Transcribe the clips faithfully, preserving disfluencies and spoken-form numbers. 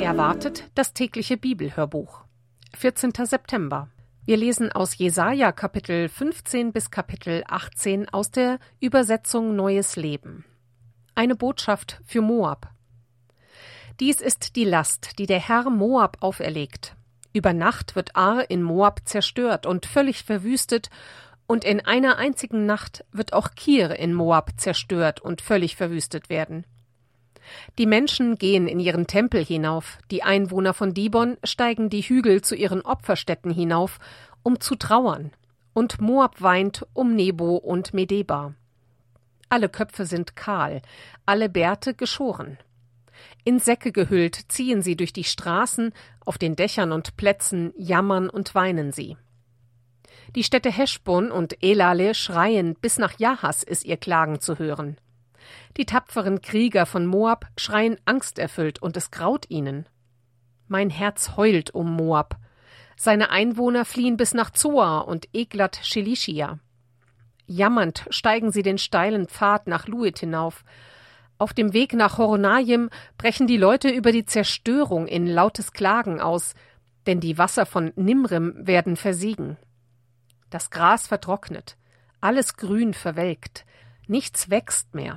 Erwartet das tägliche Bibelhörbuch. vierzehnter September. Wir lesen aus Jesaja Kapitel fünfzehn bis Kapitel achtzehn aus der Übersetzung Neues Leben. Eine Botschaft für Moab. Dies ist die Last, die der Herr Moab auferlegt. Über Nacht wird Ar in Moab zerstört und völlig verwüstet, und in einer einzigen Nacht wird auch Kir in Moab zerstört und völlig verwüstet werden. Die Menschen gehen in ihren Tempel hinauf, die Einwohner von Dibon steigen die Hügel zu ihren Opferstätten hinauf, um zu trauern, und Moab weint um Nebo und Medeba. Alle Köpfe sind kahl, alle Bärte geschoren. In Säcke gehüllt ziehen sie durch die Straßen, auf den Dächern und Plätzen jammern und weinen sie. Die Städte Heschbon und Elale schreien, bis nach Jahas ist ihr Klagen zu hören. Die tapferen Krieger von Moab schreien angsterfüllt, und es graut ihnen. Mein Herz heult um Moab. Seine Einwohner fliehen bis nach Zoar und Eglat Schelischia. Jammernd steigen sie den steilen Pfad nach Luit hinauf. Auf dem Weg nach Horonaim brechen die Leute über die Zerstörung in lautes Klagen aus, denn die Wasser von Nimrim werden versiegen. Das Gras vertrocknet, alles Grün verwelkt, nichts wächst mehr.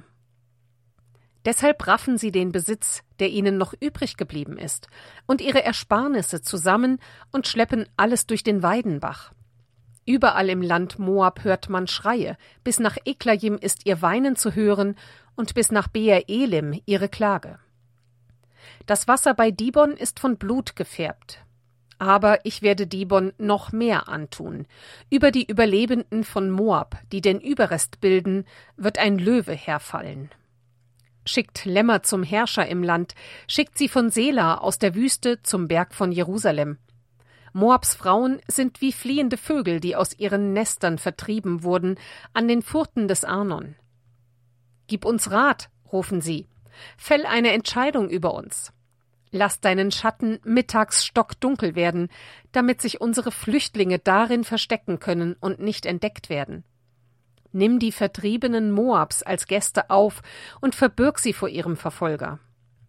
Deshalb raffen sie den Besitz, der ihnen noch übrig geblieben ist, und ihre Ersparnisse zusammen und schleppen alles durch den Weidenbach. Überall im Land Moab hört man Schreie, bis nach Eklayim ist ihr Weinen zu hören und bis nach Beer Elim ihre Klage. Das Wasser bei Dibon ist von Blut gefärbt. Aber ich werde Dibon noch mehr antun. Über die Überlebenden von Moab, die den Überrest bilden, wird ein Löwe herfallen. Schickt Lämmer zum Herrscher im Land, schickt sie von Sela aus der Wüste zum Berg von Jerusalem. Moabs Frauen sind wie fliehende Vögel, die aus ihren Nestern vertrieben wurden, an den Furten des Arnon. Gib uns Rat, rufen sie, fäll eine Entscheidung über uns. Lass deinen Schatten mittags stockdunkel werden, damit sich unsere Flüchtlinge darin verstecken können und nicht entdeckt werden. Nimm die Vertriebenen Moabs als Gäste auf und verbirg sie vor ihrem Verfolger.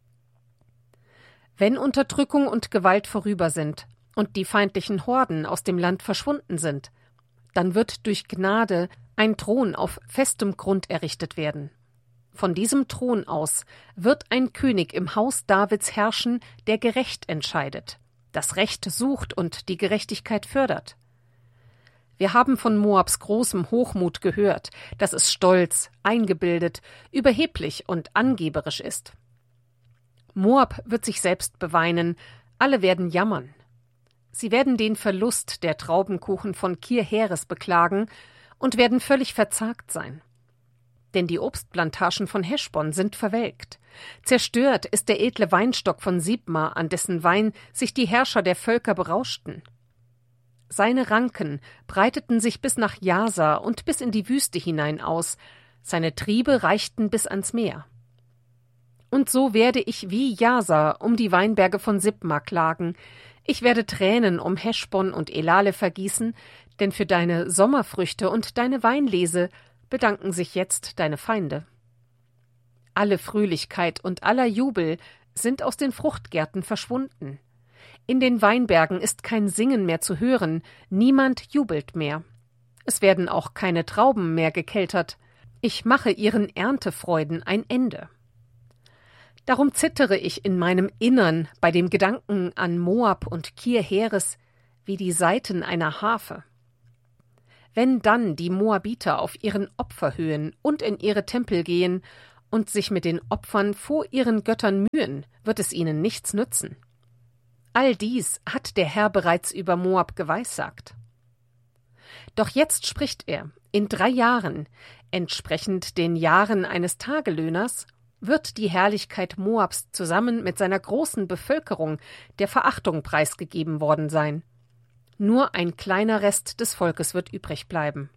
Wenn Unterdrückung und Gewalt vorüber sind und die feindlichen Horden aus dem Land verschwunden sind, dann wird durch Gnade ein Thron auf festem Grund errichtet werden. Von diesem Thron aus wird ein König im Haus Davids herrschen, der gerecht entscheidet, das Recht sucht und die Gerechtigkeit fördert. Wir haben von Moabs großem Hochmut gehört, dass es stolz, eingebildet, überheblich und angeberisch ist. Moab wird sich selbst beweinen, alle werden jammern. Sie werden den Verlust der Traubenkuchen von Kir-Heres beklagen und werden völlig verzagt sein. Denn die Obstplantagen von Heschbon sind verwelkt. Zerstört ist der edle Weinstock von Sibma, an dessen Wein sich die Herrscher der Völker berauschten. Seine Ranken breiteten sich bis nach Jasa und bis in die Wüste hinein aus, seine Triebe reichten bis ans Meer. Und so werde ich wie Jasa um die Weinberge von Sibma klagen, ich werde Tränen um Heschbon und Elale vergießen, denn für deine Sommerfrüchte und deine Weinlese bedanken sich jetzt deine Feinde. Alle Fröhlichkeit und aller Jubel sind aus den Fruchtgärten verschwunden. In den Weinbergen ist kein Singen mehr zu hören, niemand jubelt mehr. Es werden auch keine Trauben mehr gekeltert. Ich mache ihren Erntefreuden ein Ende. Darum zittere ich in meinem Innern bei dem Gedanken an Moab und Kir-Heres wie die Saiten einer Harfe. Wenn dann die Moabiter auf ihren Opferhöhen und in ihre Tempel gehen und sich mit den Opfern vor ihren Göttern mühen, wird es ihnen nichts nützen. All dies hat der Herr bereits über Moab geweissagt. Doch jetzt spricht er, in drei Jahren, entsprechend den Jahren eines Tagelöhners, wird die Herrlichkeit Moabs zusammen mit seiner großen Bevölkerung der Verachtung preisgegeben worden sein. Nur ein kleiner Rest des Volkes wird übrig bleiben.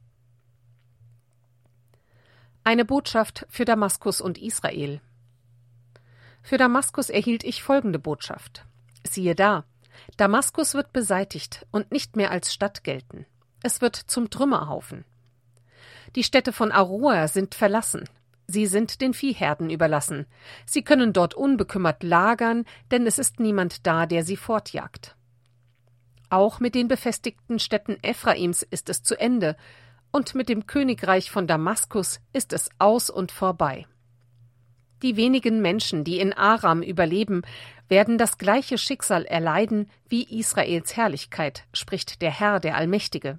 Eine Botschaft für Damaskus und Israel. Für Damaskus erhielt ich folgende Botschaft. Siehe da, Damaskus wird beseitigt und nicht mehr als Stadt gelten. Es wird zum Trümmerhaufen. Die Städte von Aroer sind verlassen. Sie sind den Viehherden überlassen. Sie können dort unbekümmert lagern, denn es ist niemand da, der sie fortjagt. Auch mit den befestigten Städten Ephraims ist es zu Ende, und mit dem Königreich von Damaskus ist es aus und vorbei. Die wenigen Menschen, die in Aram überleben, werden das gleiche Schicksal erleiden wie Israels Herrlichkeit, spricht der Herr, der Allmächtige.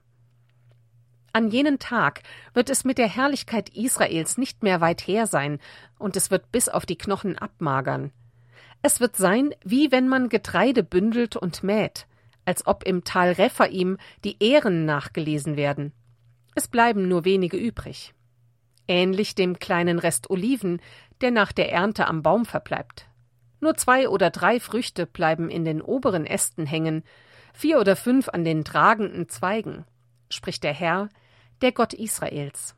An jenen Tag wird es mit der Herrlichkeit Israels nicht mehr weit her sein, und es wird bis auf die Knochen abmagern. Es wird sein, wie wenn man Getreide bündelt und mäht, als ob im Tal Rephaim die Ähren nachgelesen werden. Es bleiben nur wenige übrig. Ähnlich dem kleinen Rest Oliven, der nach der Ernte am Baum verbleibt. Nur zwei oder drei Früchte bleiben in den oberen Ästen hängen, vier oder fünf an den tragenden Zweigen, spricht der Herr, der Gott Israels.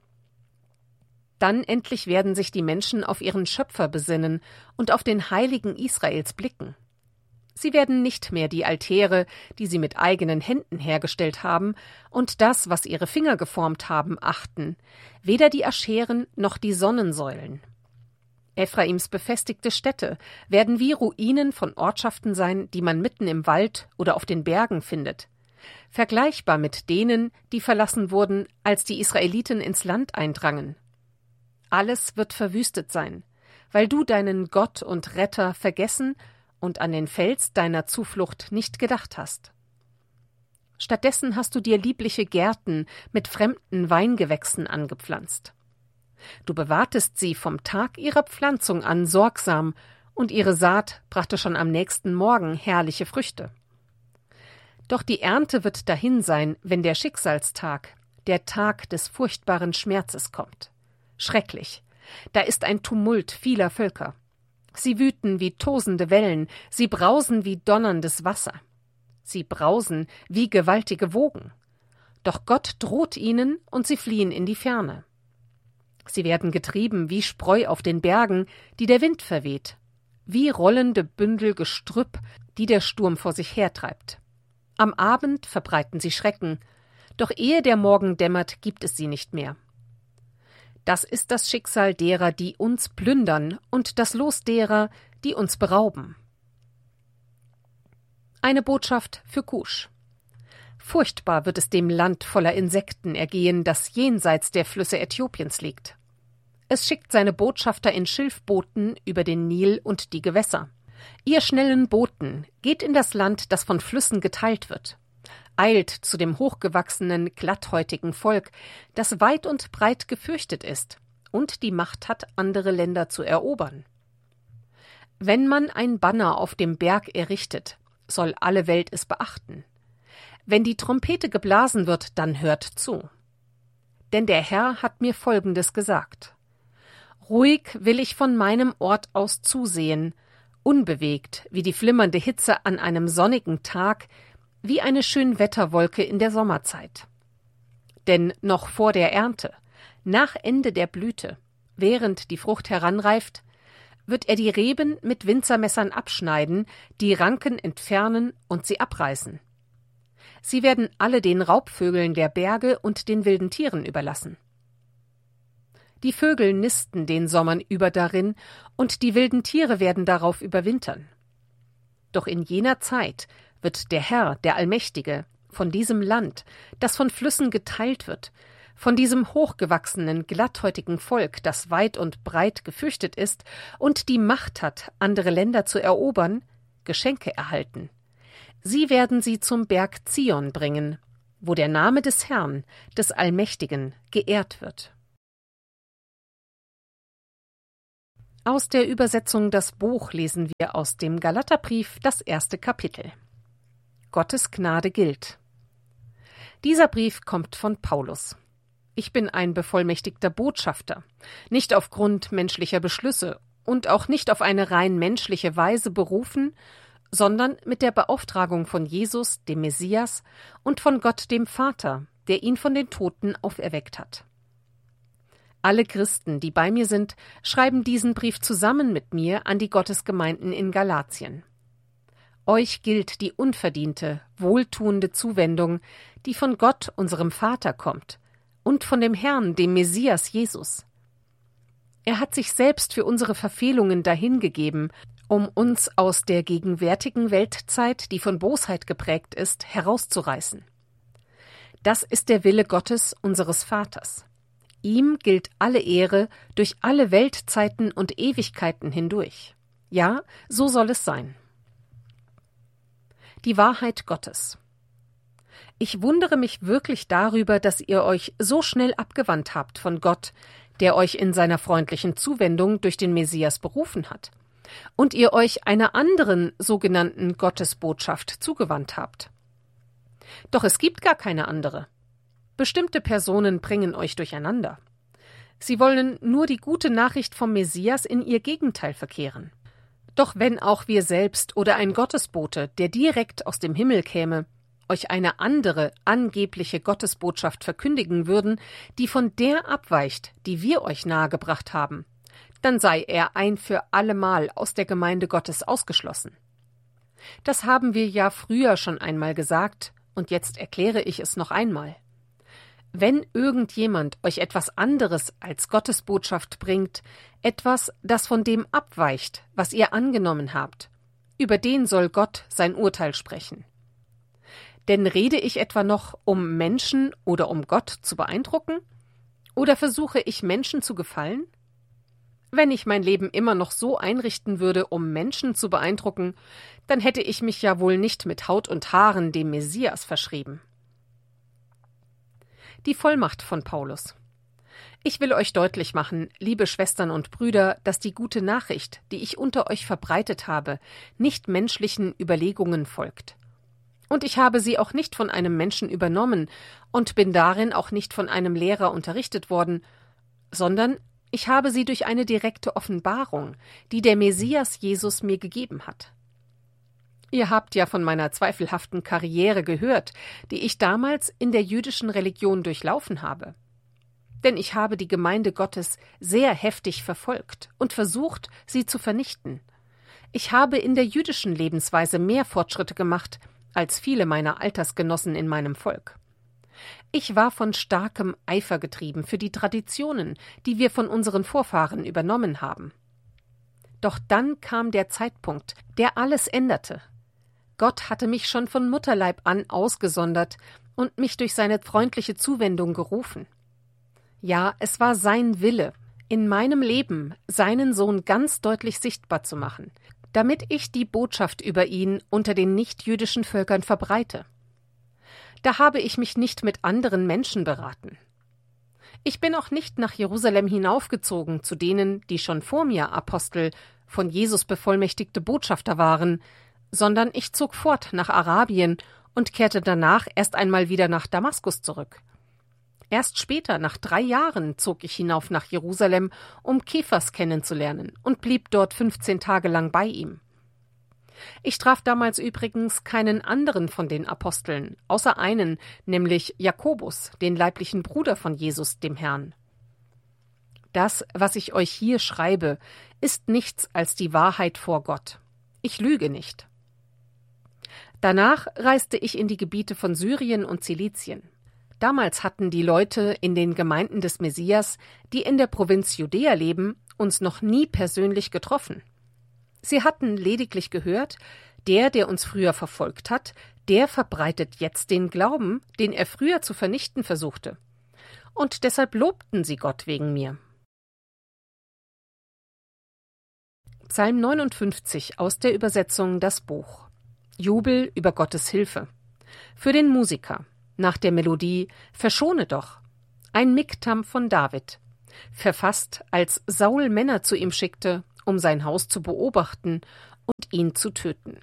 Dann endlich werden sich die Menschen auf ihren Schöpfer besinnen und auf den Heiligen Israels blicken. Sie werden nicht mehr die Altäre, die sie mit eigenen Händen hergestellt haben, und das, was ihre Finger geformt haben, achten, weder die Ascheren noch die Sonnensäulen. Ephraims befestigte Städte werden wie Ruinen von Ortschaften sein, die man mitten im Wald oder auf den Bergen findet, vergleichbar mit denen, die verlassen wurden, als die Israeliten ins Land eindrangen. Alles wird verwüstet sein, weil du deinen Gott und Retter vergessen und an den Fels deiner Zuflucht nicht gedacht hast. Stattdessen hast du dir liebliche Gärten mit fremden Weingewächsen angepflanzt. Du bewahrtest sie vom Tag ihrer Pflanzung an sorgsam, und ihre Saat brachte schon am nächsten Morgen herrliche Früchte. Doch die Ernte wird dahin sein, wenn der Schicksalstag, der Tag des furchtbaren Schmerzes kommt. Schrecklich, da ist ein Tumult vieler Völker. Sie wüten wie tosende Wellen, sie brausen wie donnerndes Wasser. Sie brausen wie gewaltige Wogen. Doch Gott droht ihnen, und sie fliehen in die Ferne. Sie werden getrieben wie Spreu auf den Bergen, die der Wind verweht, wie rollende Bündel Gestrüpp, die der Sturm vor sich hertreibt. Am Abend verbreiten sie Schrecken, doch ehe der Morgen dämmert, gibt es sie nicht mehr. Das ist das Schicksal derer, die uns plündern, und das Los derer, die uns berauben. Eine Botschaft für Kusch. Furchtbar wird es dem Land voller Insekten ergehen, das jenseits der Flüsse Äthiopiens liegt. Es schickt seine Botschafter in Schilfbooten über den Nil und die Gewässer. Ihr schnellen Booten, geht in das Land, das von Flüssen geteilt wird. Eilt zu dem hochgewachsenen, glatthäutigen Volk, das weit und breit gefürchtet ist und die Macht hat, andere Länder zu erobern. Wenn man ein Banner auf dem Berg errichtet, soll alle Welt es beachten. Wenn die Trompete geblasen wird, dann hört zu. Denn der Herr hat mir Folgendes gesagt: Ruhig will ich von meinem Ort aus zusehen, unbewegt wie die flimmernde Hitze an einem sonnigen Tag, wie eine Schönwetterwolke in der Sommerzeit. Denn noch vor der Ernte, nach Ende der Blüte, während die Frucht heranreift, wird er die Reben mit Winzermessern abschneiden, die Ranken entfernen und sie abreißen. Sie werden alle den Raubvögeln der Berge und den wilden Tieren überlassen. Die Vögel nisten den Sommern über darin, und die wilden Tiere werden darauf überwintern. Doch in jener Zeit wird der Herr, der Allmächtige, von diesem Land, das von Flüssen geteilt wird, von diesem hochgewachsenen, glatthäutigen Volk, das weit und breit gefürchtet ist und die Macht hat, andere Länder zu erobern, Geschenke erhalten. Sie werden sie zum Berg Zion bringen, wo der Name des Herrn, des Allmächtigen, geehrt wird. Aus der Übersetzung Das Buch lesen wir aus dem Galaterbrief das erste Kapitel. Gottes Gnade gilt. Dieser Brief kommt von Paulus. Ich bin ein bevollmächtigter Botschafter, nicht aufgrund menschlicher Beschlüsse und auch nicht auf eine rein menschliche Weise berufen, sondern mit der Beauftragung von Jesus, dem Messias, und von Gott, dem Vater, der ihn von den Toten auferweckt hat. Alle Christen, die bei mir sind, schreiben diesen Brief zusammen mit mir an die Gottesgemeinden in Galatien. Euch gilt die unverdiente, wohltuende Zuwendung, die von Gott, unserem Vater, kommt, und von dem Herrn, dem Messias Jesus. Er hat sich selbst für unsere Verfehlungen dahingegeben, um uns aus der gegenwärtigen Weltzeit, die von Bosheit geprägt ist, herauszureißen. Das ist der Wille Gottes, unseres Vaters. Ihm gilt alle Ehre durch alle Weltzeiten und Ewigkeiten hindurch. Ja, so soll es sein. Die Wahrheit Gottes. Ich wundere mich wirklich darüber, dass ihr euch so schnell abgewandt habt von Gott, der euch in seiner freundlichen Zuwendung durch den Messias berufen hat, und ihr euch einer anderen sogenannten Gottesbotschaft zugewandt habt. Doch es gibt gar keine andere. Bestimmte Personen bringen euch durcheinander. Sie wollen nur die gute Nachricht vom Messias in ihr Gegenteil verkehren. Doch wenn auch wir selbst oder ein Gottesbote, der direkt aus dem Himmel käme, euch eine andere, angebliche Gottesbotschaft verkündigen würden, die von der abweicht, die wir euch nahegebracht haben, dann sei er ein für allemal aus der Gemeinde Gottes ausgeschlossen. Das haben wir ja früher schon einmal gesagt, und jetzt erkläre ich es noch einmal. Wenn irgendjemand euch etwas anderes als Gottesbotschaft bringt, etwas, das von dem abweicht, was ihr angenommen habt, über den soll Gott sein Urteil sprechen. Denn rede ich etwa noch, um Menschen oder um Gott zu beeindrucken? Oder versuche ich Menschen zu gefallen? Wenn ich mein Leben immer noch so einrichten würde, um Menschen zu beeindrucken, dann hätte ich mich ja wohl nicht mit Haut und Haaren dem Messias verschrieben. Die Vollmacht von Paulus. Ich will euch deutlich machen, liebe Schwestern und Brüder, dass die gute Nachricht, die ich unter euch verbreitet habe, nicht menschlichen Überlegungen folgt. Und ich habe sie auch nicht von einem Menschen übernommen und bin darin auch nicht von einem Lehrer unterrichtet worden, sondern ich habe sie durch eine direkte Offenbarung, die der Messias Jesus mir gegeben hat. Ihr habt ja von meiner zweifelhaften Karriere gehört, die ich damals in der jüdischen Religion durchlaufen habe. Denn ich habe die Gemeinde Gottes sehr heftig verfolgt und versucht, sie zu vernichten. Ich habe in der jüdischen Lebensweise mehr Fortschritte gemacht als viele meiner Altersgenossen in meinem Volk. Ich war von starkem Eifer getrieben für die Traditionen, die wir von unseren Vorfahren übernommen haben. Doch dann kam der Zeitpunkt, der alles änderte. Gott hatte mich schon von Mutterleib an ausgesondert und mich durch seine freundliche Zuwendung gerufen. Ja, es war sein Wille, in meinem Leben seinen Sohn ganz deutlich sichtbar zu machen, damit ich die Botschaft über ihn unter den nichtjüdischen Völkern verbreite. Da habe ich mich nicht mit anderen Menschen beraten. Ich bin auch nicht nach Jerusalem hinaufgezogen zu denen, die schon vor mir Apostel, von Jesus bevollmächtigte Botschafter waren, sondern ich zog fort nach Arabien und kehrte danach erst einmal wieder nach Damaskus zurück. Erst später, nach drei Jahren, zog ich hinauf nach Jerusalem, um Kephas kennenzulernen, und blieb dort fünfzehn Tage lang bei ihm. Ich traf damals übrigens keinen anderen von den Aposteln, außer einen, nämlich Jakobus, den leiblichen Bruder von Jesus, dem Herrn. Das, was ich euch hier schreibe, ist nichts als die Wahrheit vor Gott. Ich lüge nicht. Danach reiste ich in die Gebiete von Syrien und Zilizien. Damals hatten die Leute in den Gemeinden des Messias, die in der Provinz Judäa leben, uns noch nie persönlich getroffen. Sie hatten lediglich gehört, der, der uns früher verfolgt hat, der verbreitet jetzt den Glauben, den er früher zu vernichten versuchte. Und deshalb lobten sie Gott wegen mir. Psalm neunundfünfzig aus der Übersetzung Das Buch. Jubel über Gottes Hilfe. Für den Musiker. Nach der Melodie »Verschone doch«. Ein Miktam von David. Verfasst, als Saul Männer zu ihm schickte, um sein Haus zu beobachten und ihn zu töten.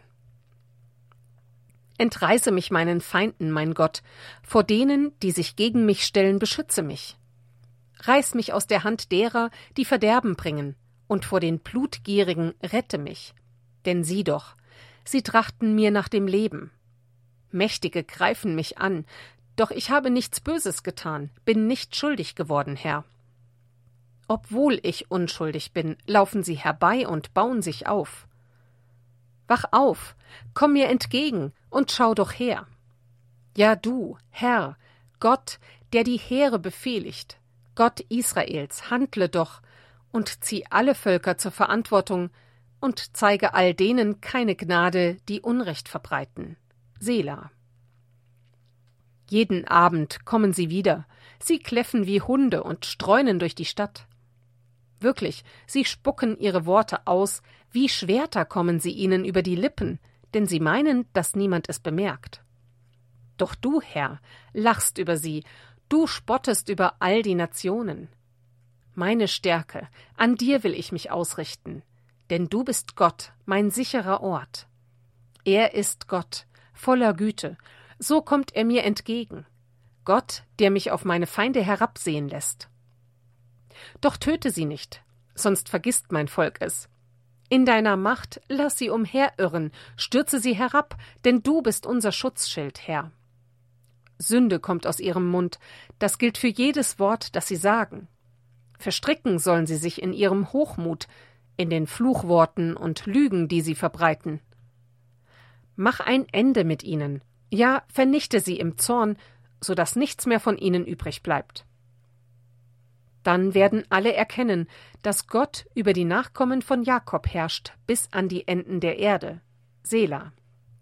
Entreiße mich meinen Feinden, mein Gott, vor denen, die sich gegen mich stellen, beschütze mich. Reiß mich aus der Hand derer, die Verderben bringen, und vor den Blutgierigen rette mich. Denn sieh doch, sie trachten mir nach dem Leben. Mächtige greifen mich an, doch ich habe nichts Böses getan, bin nicht schuldig geworden, Herr. Obwohl ich unschuldig bin, laufen sie herbei und bauen sich auf. Wach auf, komm mir entgegen und schau doch her. Ja, du, Herr, Gott, der die Heere befehligt, Gott Israels, handle doch und zieh alle Völker zur Verantwortung und zeige all denen keine Gnade, die Unrecht verbreiten. Selah. Jeden Abend kommen sie wieder, sie kläffen wie Hunde und streunen durch die Stadt. Wirklich, sie spucken ihre Worte aus, wie Schwerter kommen sie ihnen über die Lippen, denn sie meinen, dass niemand es bemerkt. Doch du, Herr, lachst über sie, du spottest über all die Nationen. Meine Stärke, an dir will ich mich ausrichten, denn du bist Gott, mein sicherer Ort. Er ist Gott, voller Güte, so kommt er mir entgegen. Gott, der mich auf meine Feinde herabsehen lässt. Doch töte sie nicht, sonst vergisst mein Volk es. In deiner Macht lass sie umherirren, stürze sie herab, denn du bist unser Schutzschild, Herr. Sünde kommt aus ihrem Mund, das gilt für jedes Wort, das sie sagen. Verstricken sollen sie sich in ihrem Hochmut, in den Fluchworten und Lügen, die sie verbreiten. Mach ein Ende mit ihnen, ja, vernichte sie im Zorn, so dass nichts mehr von ihnen übrig bleibt. Dann werden alle erkennen, dass Gott über die Nachkommen von Jakob herrscht bis an die Enden der Erde. Selah.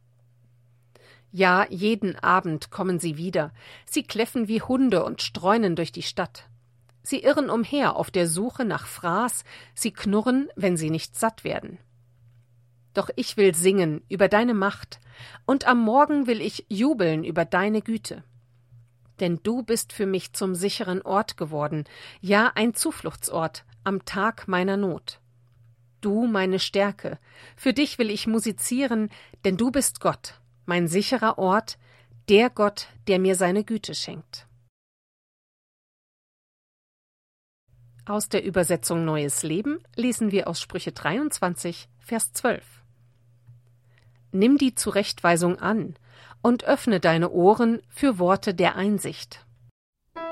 Ja, jeden Abend kommen sie wieder, sie kläffen wie Hunde und streunen durch die Stadt. Sie irren umher auf der Suche nach Fraß, sie knurren, wenn sie nicht satt werden. Doch ich will singen über deine Macht, und am Morgen will ich jubeln über deine Güte. Denn du bist für mich zum sicheren Ort geworden, ja ein Zufluchtsort am Tag meiner Not. Du meine Stärke, für dich will ich musizieren, denn du bist Gott, mein sicherer Ort, der Gott, der mir seine Güte schenkt. Aus der Übersetzung Neues Leben lesen wir aus Sprüche dreiundzwanzig, Vers zwölf. Nimm die Zurechtweisung an und öffne deine Ohren für Worte der Einsicht.